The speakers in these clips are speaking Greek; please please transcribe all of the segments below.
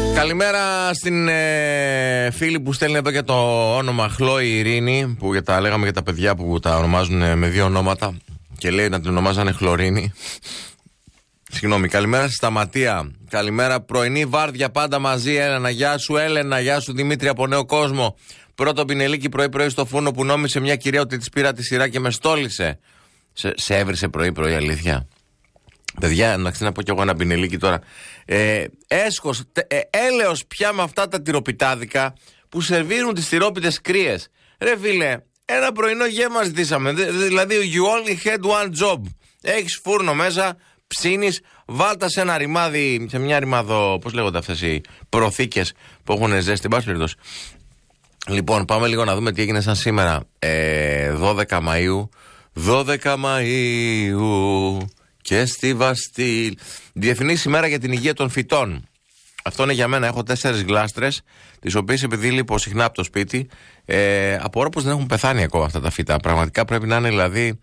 Καλημέρα στην φίλη που στέλνει εδώ για το όνομα Χλόη Ειρήνη, που λέγαμε για τα παιδιά που τα ονομάζουν με δύο ονόματα και λέει να την ονομάζανε Χλωρίνη. Συγγνώμη. Καλημέρα στη Σταματία. Καλημέρα, πρωινή βάρδια πάντα μαζί. Έλενα, γεια σου. Έλενα, γεια σου. Δημήτρη από Νέο Κόσμο. Πρώτο πινελίκι πρωί-πρωί στο φούρνο που νόμισε μια κυρία ότι της πήρα τη σειρά και με στόλισε. Σε έβρισε πρωί-πρωί, αλήθεια? Παιδιά, εντάξει, να πω κι εγώ ένα πινελίκι τώρα. Έσχος, έλεος πια με αυτά τα τυροπιτάδικα που σερβίρουν τις τυρόπιτες κρύες. Ρε φίλε, ένα πρωινό γεύμα ζητήσαμε. Δηλαδή, you only had one job. Έχεις φούρνο μέσα, ψήνεις, βάλτα σε ένα ρημάδι, σε μια ρημάδο, πώς λέγονται αυτές οι προθήκες που έχουν ζέστη, εν πάση περιπτώσει. Λοιπόν, πάμε λίγο να δούμε τι έγινε σαν σήμερα. 12 Μαΐου. 12 Μαΐου και στη Βαστίλ. Διεθνής ημέρα για την υγεία των φυτών. Αυτό είναι για μένα. Έχω 4 γλάστρες, τις οποίες επειδή λείπω συχνά από το σπίτι, απορώ πως δεν έχουν πεθάνει ακόμα αυτά τα φυτά. Πραγματικά πρέπει να είναι δηλαδή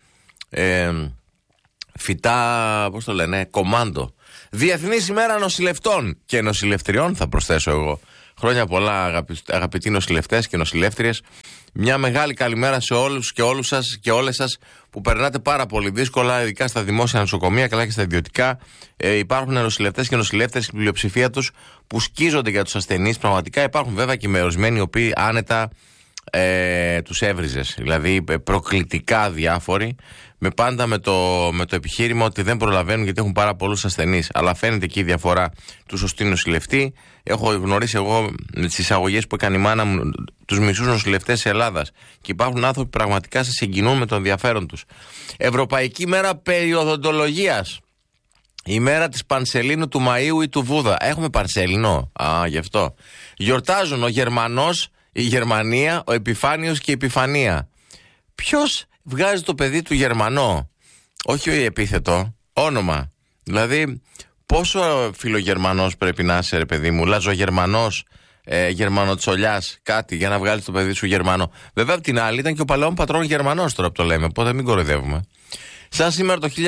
φυτά, πώς το λένε, κομάντο. Διεθνής ημέρα νοσηλευτών και νοσηλευτριών, θα προσθέσω εγώ. Χρόνια πολλά, αγαπητοί νοσηλευτές και νοσηλεύτριες. Μια μεγάλη καλημέρα σε όλους και όλους σας και όλες σας που περνάτε πάρα πολύ δύσκολα, ειδικά στα δημόσια νοσοκομεία, καλά και στα ιδιωτικά. Υπάρχουν νοσηλευτές και νοσηλεύτριες, η πλειοψηφία τους που σκίζονται για τους ασθενείς. Πραγματικά υπάρχουν βέβαια και με ορισμένοι οι οποίοι άνετα τους έβριζες, δηλαδή προκλητικά διάφοροι, με πάντα με το επιχείρημα ότι δεν προλαβαίνουν γιατί έχουν πάρα πολλούς ασθενείς. Αλλά φαίνεται εκεί η διαφορά του σωστή νοσηλευτή. Έχω γνωρίσει εγώ με τις εισαγωγές που έκανε η μάνα μου τους μισούς νοσηλευτές της Ελλάδας και υπάρχουν άνθρωποι που πραγματικά σε συγκινούν με το ενδιαφέρον τους. Ευρωπαϊκή μέρα περιοδοντολογίας. Η μέρα της Πανσελίνου του Μαΐου ή του Βούδα. Έχουμε Πανσέλινο, γι' αυτό. Γιορτάζουν ο Γερμανός, η Γερμανία, ο Επιφάνιος και η Επιφανία. Ποιος βγάζει το παιδί του Γερμανό? Όχι επίθετο, όνομα. Δηλαδή, πόσο φιλογερμανός πρέπει να είσαι, ρε παιδί μου? Λαζογερμανός, Γερμανοτσολιάς, κάτι για να βγάλεις το παιδί σου Γερμανό. Βέβαια, απ' την άλλη ήταν και ο παλαιόν πατρόν Γερμανός τώρα που το λέμε, οπότε μην κοροϊδεύουμε. Σαν σήμερα το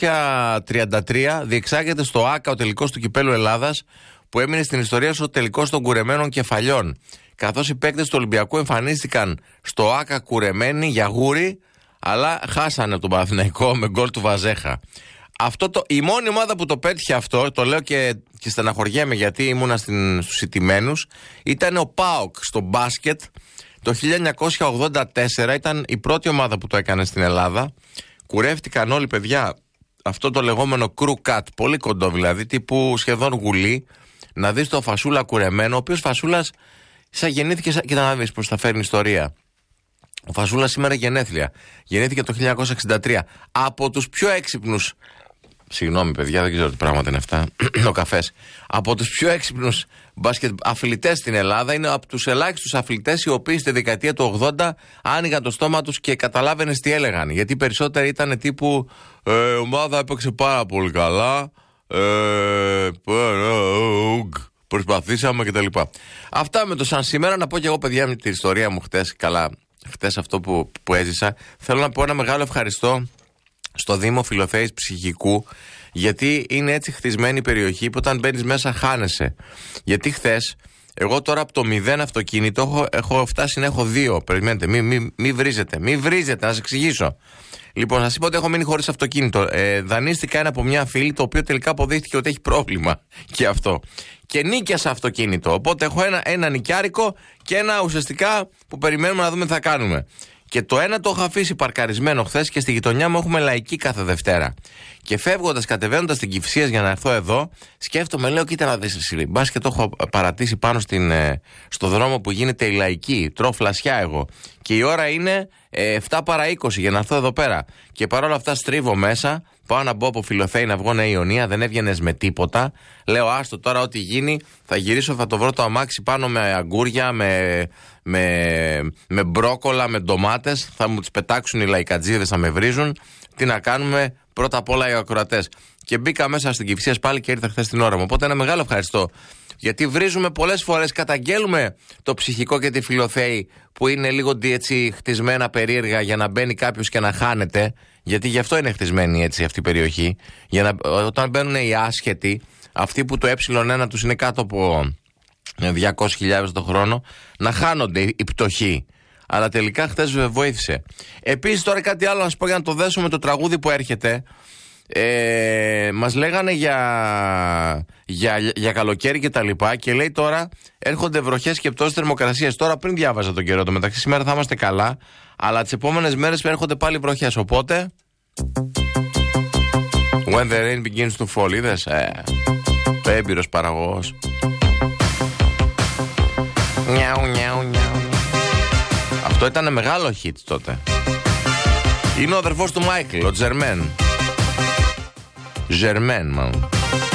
1933 διεξάγεται στο ΆΚΑ ο τελικός του Κυπέλλου Ελλάδας, που έμεινε στην ιστορία στο τελικός των κουρεμένων κεφαλιών. Καθώς οι παίκτες του Ολυμπιακού εμφανίστηκαν στο ΆΚΑ κουρεμένοι για γούρι, αλλά χάσανε από τον Παναθηναϊκό με γκολ του Βαζέχα. Η μόνη ομάδα που το πέτυχε αυτό, το λέω και στεναχωριέμαι γιατί ήμουνα στους ηττημένους, ήταν ο ΠΑΟΚ στο μπάσκετ. Το 1984 ήταν η πρώτη ομάδα που το έκανε στην Ελλάδα. Κουρεύτηκαν όλοι, παιδιά, αυτό το λεγόμενο crew cut, πολύ κοντό δηλαδή, τύπου σχεδόν γουλή, να δεις το Φασούλα κουρεμένο, ο οποίος Φασούλας σαν γεννήθηκε, κοίτα να δεις πως θα φέρνει ιστορία. Ο Φασούλας σήμερα γενέθλια. Γεννήθηκε το 1963. Από τους πιο έξυπνους, συγγνώμη παιδιά, δεν ξέρω τι πράγματα είναι αυτά, ο καφές. Από τους πιο έξυπνους μπάσκετ αθλητές στην Ελλάδα, είναι από τους ελάχιστους αθλητές οι οποίοι στη δεκαετία του 80 άνοιγαν το στόμα τους και καταλάβαινες τι έλεγαν. Γιατί περισσότεροι ήταν τύπου ομάδα έπαιξε πάρα πολύ καλά, προσπαθήσαμε κτλ. Αυτά με το σαν σήμερα. Να πω και εγώ, παιδιά, με την ιστορία μου χτες. Καλά, χτες αυτό που έζησα. Θέλω να πω ένα μεγάλο ευχαριστώ στο Δήμο Φιλοθέης Ψυχικού, γιατί είναι έτσι χτισμένη η περιοχή που όταν μπαίνεις μέσα χάνεσαι. Γιατί χθες, εγώ τώρα από το 0 αυτοκίνητο έχω φτάσει να έχω 2. Περιμένετε, μη βρίζετε, να σας εξηγήσω. Λοιπόν, σας είπα ότι έχω μείνει χωρίς αυτοκίνητο. Δανείστηκα ένα από μια φίλη, το οποίο τελικά αποδείχθηκε ότι έχει πρόβλημα και αυτό. Και νίκιασα αυτοκίνητο. Οπότε έχω ένα νοικιάρικο και ένα ουσιαστικά που περιμένουμε να δούμε τι θα κάνουμε. Και το ένα το έχω αφήσει παρκαρισμένο χθες και στη γειτονιά μου έχουμε λαϊκή κάθε Δευτέρα. Και φεύγοντας, κατεβαίνοντας την Κυφσίας για να έρθω εδώ, σκέφτομαι, λέω, κοίτα να δεις εσύ. Μπας και το έχω παρατήσει πάνω στο δρόμο που γίνεται η λαϊκή. Τρώω φλασιά εγώ. Και η ώρα είναι 7 παρά 20 για να έρθω εδώ πέρα. Και παρόλα αυτά στρίβω μέσα. Πάω να μπω από Φιλοθέη να βγω Νέα Ιωνία, δεν έβγαινες με τίποτα. Λέω, άστο τώρα, ό,τι γίνει, θα γυρίσω, θα το βρω το αμάξι πάνω με αγκούρια, με μπρόκολα, με ντομάτες. Θα μου τις πετάξουν οι λαϊκατζίδες, θα με βρίζουν. Τι να κάνουμε, πρώτα απ' όλα οι ακροατές. Και μπήκα μέσα στην Κυφσίας πάλι και ήρθα χθες την ώρα μου. Οπότε ένα μεγάλο ευχαριστώ. Γιατί βρίζουμε πολλές φορές, καταγγέλουμε το Ψυχικό και τη Φιλοθέη που είναι λίγο έτσι χτισμένα περίεργα για να μπαίνει κάποιος και να χάνεται. Γιατί γι' αυτό είναι χτισμένη έτσι αυτή η περιοχή. Για όταν μπαίνουν οι άσχετοι, αυτοί που το ε1 τους είναι κάτω από 200.000 το χρόνο, να χάνονται οι πτωχοί. Αλλά τελικά χθες βοήθησε. Επίσης τώρα κάτι άλλο να σας πω για να το δέσω με το τραγούδι που έρχεται. Μας λέγανε για καλοκαίρι και τα λοιπά, και λέει τώρα έρχονται βροχές και πτώσεις θερμοκρασίας. Τώρα πριν διάβαζα τον καιρό, το μεταξύ σήμερα θα είμαστε καλά, αλλά τις επόμενες μέρες έρχονται πάλι βροχές, οπότε when the rain begins to fall, είδες, το έμπειρος παραγωγός. Αυτό ήταν μεγάλο hit τότε. Είναι ο αδερφός του Μάικλ, ο Τζερμέν. Ζερμέν, μάλλον.